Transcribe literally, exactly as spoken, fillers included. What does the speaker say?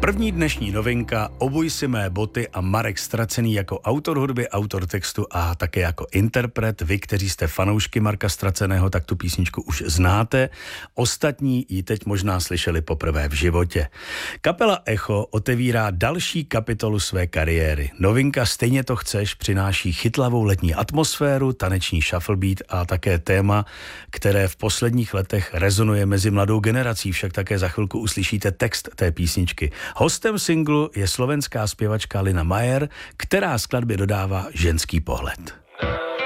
První dnešní novinka, Obuj si mé boty a Marek Ztracený jako autor hudby, autor textu a také jako interpret. Vy, kteří jste fanoušky Marka Ztraceného, tak tu písničku už znáte. Ostatní ji teď možná slyšeli poprvé v životě. Kapela Echo otevírá další kapitolu své kariéry. Novinka Stejně to chceš přináší chytlavou letní atmosféru, taneční shufflebeat a také téma, které v posledních letech rezonuje mezi mladou generací, však také za chvilku uslyšíte text té písničky. Hostem singlu je slovenská zpěvačka Lina Majer, která skladbě dodává ženský pohled.